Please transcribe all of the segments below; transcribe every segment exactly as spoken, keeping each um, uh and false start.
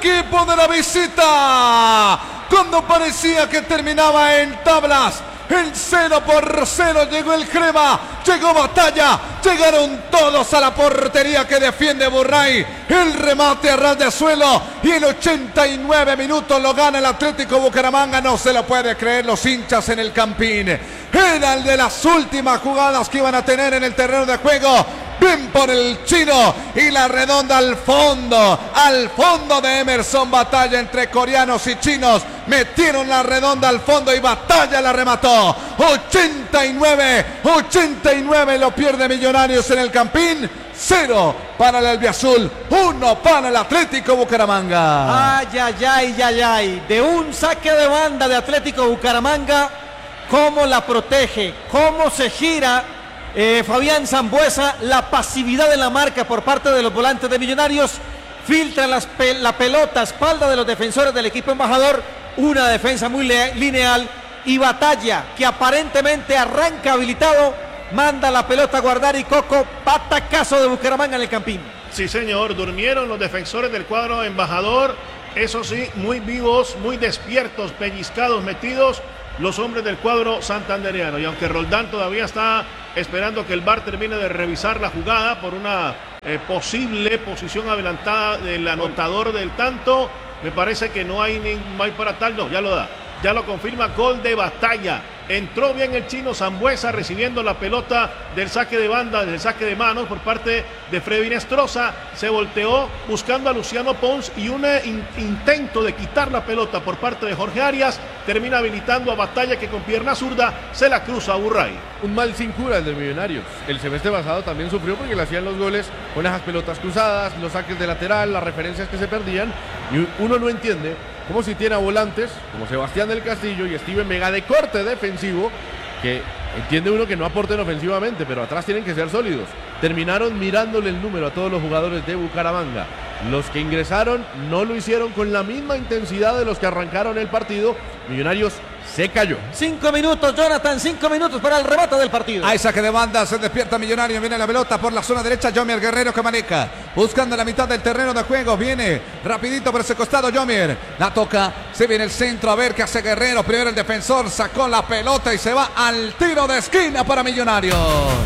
equipo de la visita. Cuando parecía que terminaba en tablas, el cero por cero llegó el crema, llegó Batalla, llegaron todos a la portería que defiende Burray. El remate a ras de suelo y en ochenta y nueve minutos lo gana el Atlético Bucaramanga. No se lo puede creer los hinchas en el Campín. Era el de las últimas jugadas que iban a tener en el terreno de juego. Bien por el chino y la redonda al fondo, al fondo de Emerson Batalla. Entre coreanos y chinos metieron la redonda al fondo y Batalla la remató. ochenta y nueve, ochenta y nueve lo pierde Millonarios en el Campín. Cero para el albiazul, uno para el Atlético Bucaramanga. Ay, ay, ay, ay, ay. De un saque de banda de Atlético Bucaramanga, cómo la protege, cómo se gira Eh, Fabián Sambueza, la pasividad de la marca por parte de los volantes de Millonarios, filtra las pe la pelota a espalda de los defensores del equipo embajador, una defensa muy lineal y Batalla, que aparentemente arranca habilitado, manda la pelota a guardar y Coco, patacazo de Bucaramanga en el Campín. Sí señor, durmieron los defensores del cuadro embajador, eso sí, muy vivos, muy despiertos, pellizcados, metidos los hombres del cuadro santandereano. Y aunque Roldán todavía está esperando que el V A R termine de revisar la jugada por una eh, posible posición adelantada del anotador del tanto, me parece que no hay, ni, no hay para tal, no, ya lo da. Ya lo confirma, gol de Batalla. Entró bien el chino Sambueza recibiendo la pelota del saque de banda, del saque de manos por parte de Freddy Nestroza. Se volteó buscando a Luciano Pons y un in intento de quitar la pelota por parte de Jorge Arias termina habilitando a Batalla, que con pierna zurda se la cruza a Burray. Un mal sin cura el de Millonarios. El semestre pasado también sufrió porque le hacían los goles con esas pelotas cruzadas, los saques de lateral, las referencias que se perdían. Y uno no entiende cómo si tiene a volantes como Sebastián del Castillo y Steven Vega de corte defensivo, que entiende uno que no aporten ofensivamente, pero atrás tienen que ser sólidos. Terminaron mirándole el número a todos los jugadores de Bucaramanga. Los que ingresaron no lo hicieron con la misma intensidad de los que arrancaron el partido. Millonarios se cayó. Cinco minutos, Jonathan, cinco minutos para el remate del partido. Hay saque de banda, se despierta Millonario, viene la pelota por la zona derecha, Yomier Guerrero que maneja, buscando la mitad del terreno de juego, viene rapidito por ese costado Yomier, la toca, se viene el centro, a ver qué hace Guerrero, primero el defensor, sacó la pelota y se va al tiro de esquina para Millonarios.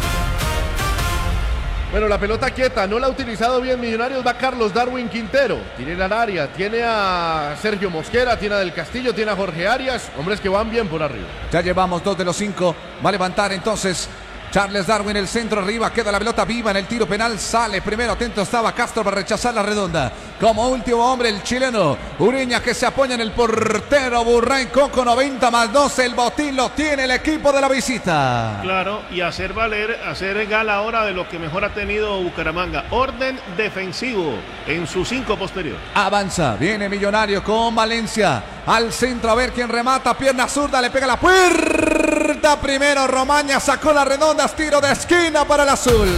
Bueno, la pelota quieta, no la ha utilizado bien Millonarios, va Carlos Darwin Quintero, tiene al área, tiene a Sergio Mosquera, tiene a Del Castillo, tiene a Jorge Arias, hombres que van bien por arriba. Ya llevamos dos de los cinco, va a levantar entonces Charles Darwin, el centro arriba, queda la pelota viva en el tiro penal, sale primero, atento estaba Castro para rechazar la redonda, como último hombre el chileno Ureña, que se apoya en el portero Burray Coco, noventa más doce, el botín lo tiene el equipo de la visita. Claro, y hacer valer, hacer gala ahora de lo que mejor ha tenido Bucaramanga, orden defensivo en su cinco posterior. Avanza, viene Millonario con Valencia, al centro a ver quién remata, pierna zurda, le pega la puerta, primero Romaña, sacó la redonda, tiro de esquina para el azul.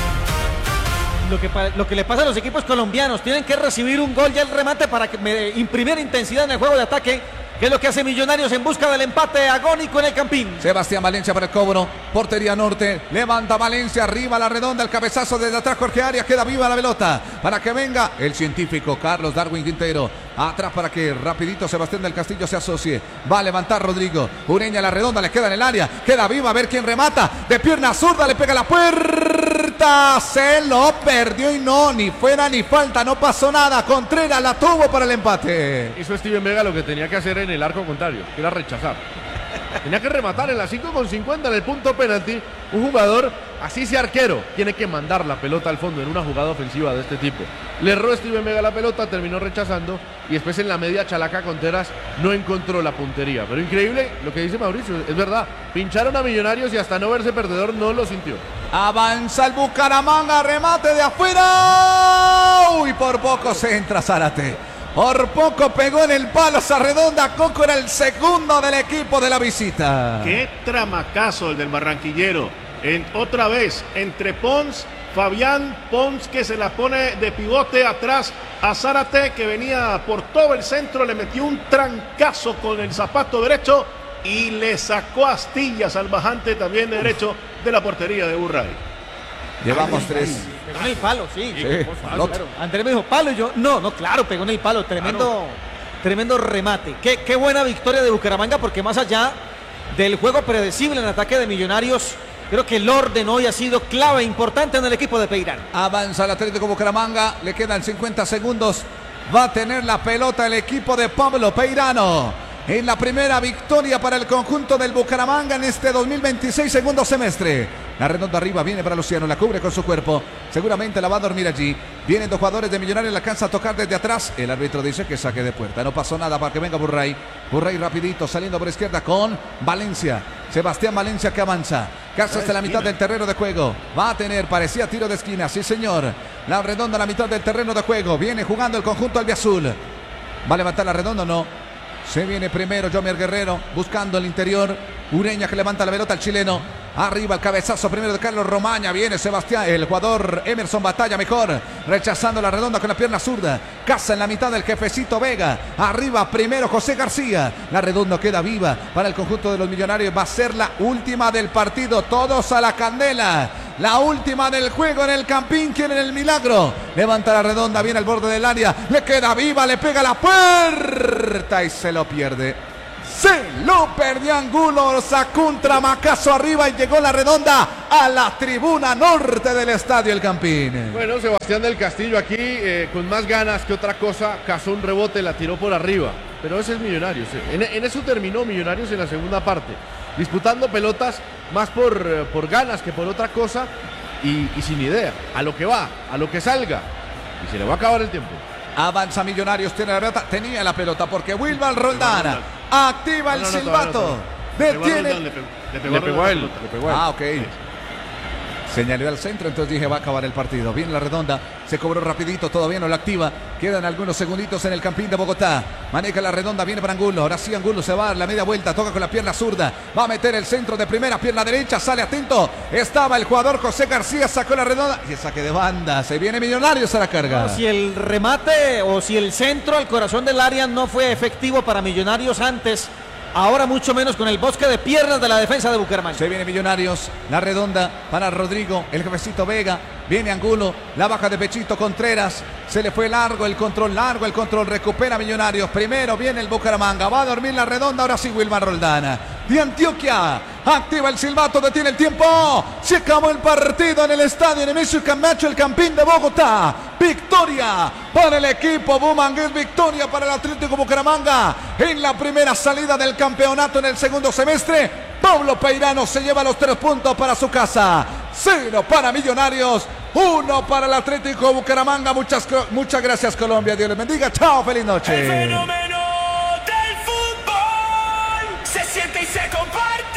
Lo que, lo que le pasa a los equipos colombianos, tienen que recibir un gol ya el remate para que me imprimir intensidad en el juego de ataque, que es lo que hace Millonarios en busca del empate agónico en el Campín. Sebastián Valencia para el cobro, portería norte, levanta Valencia, arriba la redonda, el cabezazo desde atrás Jorge Arias, queda viva la pelota, para que venga el científico Carlos Darwin Quintero, atrás para que rapidito Sebastián del Castillo se asocie, va a levantar Rodrigo, Ureña la redonda, le queda en el área, queda viva, a ver quién remata, de pierna zurda, le pega la puerta, se lo perdió y no, ni fuera ni falta, no pasó nada, Contreras la tuvo para el empate. Hizo Steven Vega lo que tenía que hacer en el arco contrario, que era rechazar. Tenía que rematar en la cinco con cincuenta en el punto penalti. Un jugador, así sea arquero, tiene que mandar la pelota al fondo en una jugada ofensiva de este tipo. Le erró Steven Vega la pelota, terminó rechazando y después en la media Chalaca Contreras no encontró la puntería. Pero increíble lo que dice Mauricio, es verdad. Pincharon a Millonarios y hasta no verse perdedor no lo sintió. Avanza el Bucaramanga, remate de afuera. Uy, por poco se entra Zárate. Por poco pegó en el palo esa redonda. Coco era el segundo del equipo de la visita. Qué tramacazo el del barranquillero. En, otra vez entre Pons, Fabián Pons, que se la pone de pivote atrás a Zárate, que venía por todo el centro, le metió un trancazo con el zapato derecho y le sacó astillas al bajante también de derecho de la portería de Burray. Llevamos tres. Pegó en el palo, sí. Sí, Claro. Andrés me dijo palo y yo, no, no, claro, pegó en el palo. Tremendo, claro. tremendo remate. Qué, qué buena victoria de Bucaramanga, porque más allá del juego predecible en ataque de Millonarios, creo que el orden hoy ha sido clave, importante en el equipo de Peirano. Avanza el Atlético Bucaramanga, le quedan cincuenta segundos. Va a tener la pelota el equipo de Pablo Peirano. En la primera victoria para el conjunto del Bucaramanga en este dos mil veintiséis, segundo semestre. La redonda arriba viene para Luciano, la cubre con su cuerpo. Seguramente la va a dormir allí. Vienen dos jugadores de Millonarios, la alcanza a tocar desde atrás. El árbitro dice que saque de puerta. No pasó nada para que venga Burray. Burray rapidito, saliendo por izquierda con Valencia. Sebastián Valencia que avanza. Casi hasta la mitad del terreno de juego. Va a tener, parecía tiro de esquina, sí señor. La redonda a la mitad del terreno de juego. Viene jugando el conjunto albiazul. ¿Va a levantar la redonda o no? Se viene primero Jomer Guerrero buscando el interior. Ureña que levanta la pelota al chileno. Arriba el cabezazo primero de Carlos Romaña. Viene Sebastián, el jugador Emerson Batalla mejor. Rechazando la redonda con la pierna zurda. Caza en la mitad del jefecito Vega. Arriba primero José García. La redonda queda viva para el conjunto de los Millonarios. Va a ser la última del partido. Todos a la candela. La última del juego en el Campín. Quieren el milagro. Levanta la redonda. Viene al borde del área. Le queda viva. Le pega la puerta y se lo pierde. Se lo perdió Angulo. Sacó un tramacazo arriba y llegó la redonda a la tribuna norte del estadio El Campín. Bueno, Sebastián del Castillo aquí eh, con más ganas que otra cosa. Cazó un rebote, la tiró por arriba. Pero ese es Millonarios. En, en eso terminó Millonarios en la segunda parte. Disputando pelotas más por, por ganas que por otra cosa y, y sin idea, a lo que va, a lo que salga y se le va a acabar el tiempo. Avanza Millonarios, tiene la pelota, tenía la pelota porque Wilmar Roldán activa el silbato, detiene, le pegó, le pegó a él, le pegó a él. Ah, ok. Señaló al centro, entonces dije va a acabar el partido. Viene la redonda, se cobró rapidito, todavía no la activa. Quedan algunos segunditos en el Campín de Bogotá. Maneja la redonda, viene para Angulo. Ahora sí Angulo se va a dar la media vuelta, toca con la pierna zurda. Va a meter el centro de primera, pierna derecha, sale atento. Estaba el jugador José García, sacó la redonda y el saque de banda. Se viene Millonarios a la carga. No, si el remate o si el centro al corazón del área no fue efectivo para Millonarios antes, ahora mucho menos con el bosque de piernas de la defensa de Bucaramanga. Se viene Millonarios, la redonda para Rodrigo, el jefecito Vega, viene Angulo, la baja de pechito Contreras, se le fue largo el control, largo el control, recupera Millonarios, primero viene el Bucaramanga, va a dormir la redonda, ahora sí Wilmar Roldán, de Antioquia, activa el silbato, detiene el tiempo, se acabó el partido en el estadio Nemesio Camacho, el Campín de Bogotá, victoria para el equipo Bumangués, victoria para el Atlético Bucaramanga, en la primera salida del campeonato en el segundo semestre, Pablo Peirano se lleva los tres puntos para su casa, cero para Millonarios, uno para el Atlético Bucaramanga, muchas, muchas gracias Colombia, Dios les bendiga, chao, feliz noche. El fenómeno del fútbol se siente y se comparte.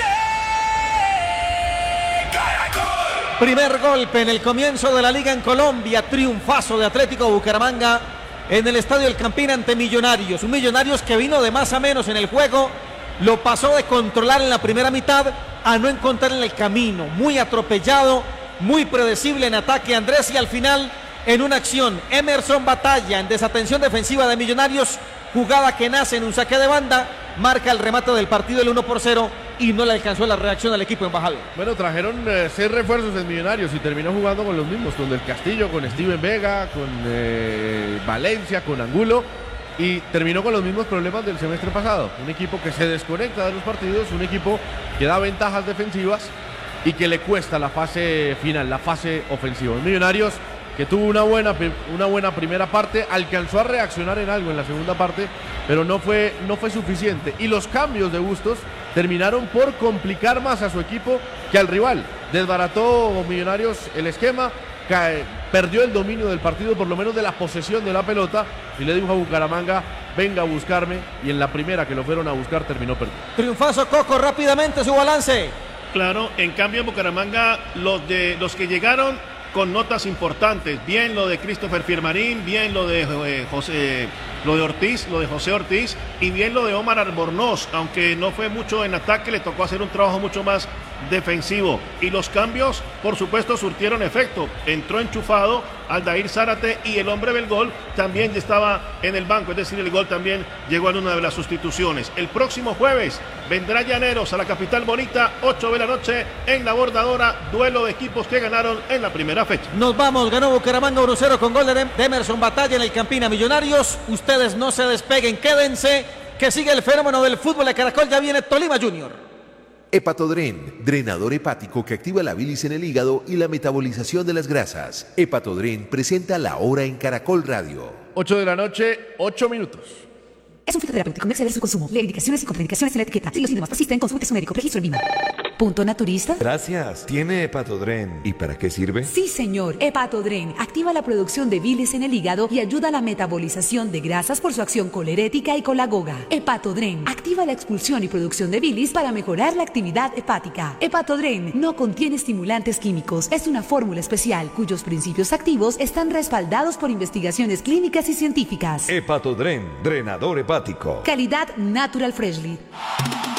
Caracol. Primer golpe en el comienzo de la liga en Colombia, triunfazo de Atlético Bucaramanga en el estadio El Campín ante Millonarios, un Millonarios que vino de más a menos en el juego, lo pasó de controlar en la primera mitad a no encontrar en el camino, muy atropellado, muy predecible en ataque Andrés y al final en una acción Emerson Batalla en desatención defensiva de Millonarios, jugada que nace en un saque de banda, marca el remate del partido el uno por cero y no le alcanzó la reacción al equipo embajado. Bueno, trajeron eh, seis refuerzos en Millonarios y terminó jugando con los mismos, con Del Castillo, con Steven Vega, con eh, Valencia, con Angulo y terminó con los mismos problemas del semestre pasado. Un equipo que se desconecta de los partidos, un equipo que da ventajas defensivas y que le cuesta la fase final, la fase ofensiva. Millonarios que tuvo una buena, una buena primera parte, alcanzó a reaccionar en algo en la segunda parte, pero no fue, no fue suficiente. Y los cambios de Bustos terminaron por complicar más a su equipo que al rival. Desbarató Millonarios el esquema, cae, perdió el dominio del partido, por lo menos de la posesión de la pelota, y le dijo a Bucaramanga, venga a buscarme, y en la primera que lo fueron a buscar terminó perdiendo. Triunfazo Coco, rápidamente su balance. Claro, en cambio en Bucaramanga los, de, los que llegaron con notas importantes, bien lo de Christopher Firmarín, bien lo de eh, José, lo de Ortiz, lo de José Ortiz y bien lo de Omar Albornoz, aunque no fue mucho en ataque, le tocó hacer un trabajo mucho más defensivo. Y los cambios, por supuesto, surtieron efecto. Entró enchufado Aldair Zárate y el hombre del gol también ya estaba en el banco, es decir, el gol también llegó en una de las sustituciones. El próximo jueves vendrá Llaneros a la capital bonita, ocho de la noche en la Bordadora, duelo de equipos que ganaron en la primera fecha. Nos vamos, ganó Bucaramanga uno cero con gol de Emerson Batalla en el Campina Millonarios. Ustedes no se despeguen, quédense, que sigue el fenómeno del fútbol de Caracol, ya viene Tolima Junior. Hepatodren, drenador hepático que activa la bilis en el hígado y la metabolización de las grasas. Hepatodren presenta La Hora en Caracol Radio. ocho de la noche, ocho minutos. Es un fitoterapéutico, no exceder su consumo. Lee indicaciones y contraindicaciones en la etiqueta. Si los síntomas persisten, consulte a su médico. Registro en línea. ¿Punto naturista? Gracias. ¿Tiene Hepatodren? ¿Y para qué sirve? Sí, señor. Hepatodren activa la producción de bilis en el hígado y ayuda a la metabolización de grasas por su acción colerética y colagoga. Hepatodren activa la expulsión y producción de bilis para mejorar la actividad hepática. Hepatodren no contiene estimulantes químicos. Es una fórmula especial cuyos principios activos están respaldados por investigaciones clínicas y científicas. Hepatodren, drenador hepático. Calidad Natural Freshly.